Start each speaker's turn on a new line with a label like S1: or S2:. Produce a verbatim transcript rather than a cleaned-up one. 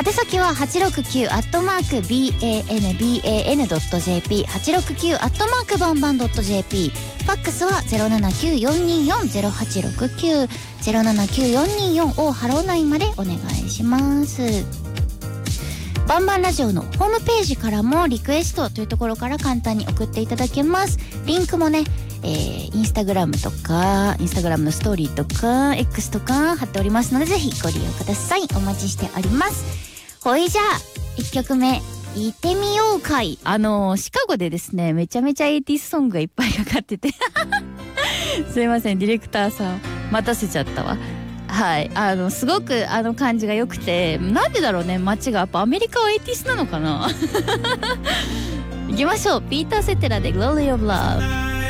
S1: 宛先は はちろくきゅう アットマーク バンバン ドット ジェーピー はちろくきゅう アットマークバンバン ドット ジェーピー。 ファックスは ゼロななきゅうよんにーよん ゼロはちろくきゅう ゼロななきゅうよんにーよん をハローナインまでお願いします。バンバンラジオのホームページからもリクエストというところから簡単に送っていただけます。リンクもね、えー、インスタグラムとかインスタグラムのストーリーとか X とか貼っておりますので、ぜひご利用ください。お待ちしております。ほいじゃあいっきょくめ行ってみようかい。あのー、シカゴでですね、めちゃめちゃエイティースソングがいっぱいかかっててすいません、ディレクターさん待たせちゃったわ。はい、あのすごくあの感じが良くて、なんでだろうね、街がやっぱアメリカはエイティースなのかな行きましょう。ピーター・セテラで Glory of Love。